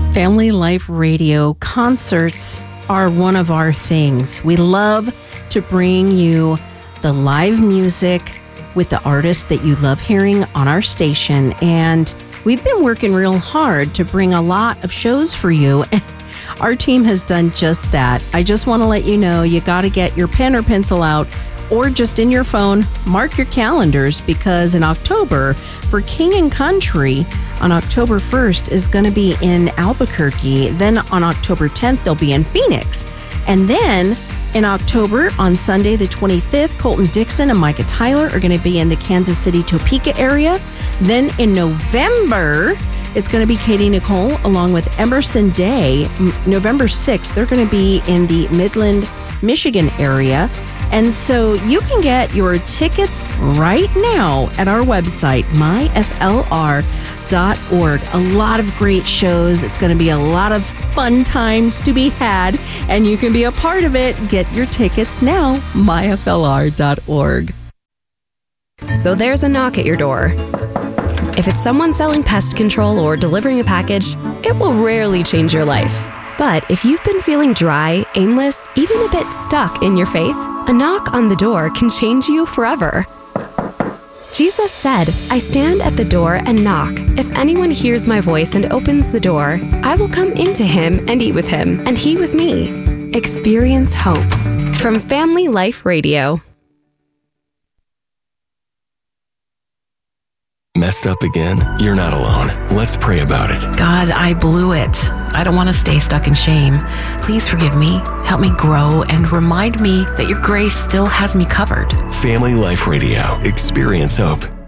Family Life Radio concerts are one of our things. We love to bring you the live music with the artists that you love hearing on our station. And we've been working real hard to bring a lot of shows for you. Our team has done just that. I just want to let you know you got to get your pen or pencil out, or just in your phone, mark your calendars, because in October, for King and Country, on October 1st is going to be in Albuquerque. Then on October 10th, they'll be in Phoenix. And then in October, on Sunday the 25th, Colton Dixon and Micah Tyler are going to be in the Kansas City, Topeka area. Then in November, it's going to be Katie Nicole along with Emerson Day. November 6th, they're going to be in the Midland, Michigan area. And so you can get your tickets right now at our website, myflr.org. A lot of great shows. It's going to be a lot of fun times to be had, and you can be a part of it. Get your tickets now, myflr.org. So there's a knock at your door. If it's someone selling pest control or delivering a package, it will rarely change your life. But if you've been feeling dry, aimless, even a bit stuck in your faith, a knock on the door can change you forever. Jesus said, "I stand at the door and knock. If anyone hears my voice and opens the door, I will come into him and eat with him, and he with me." Experience hope. From Family Life Radio. Messed up again? You're not alone. Let's pray about it. God, I blew it. I don't want to stay stuck in shame. Please forgive me, help me grow, and remind me that your grace still has me covered. Family Life Radio. Experience hope.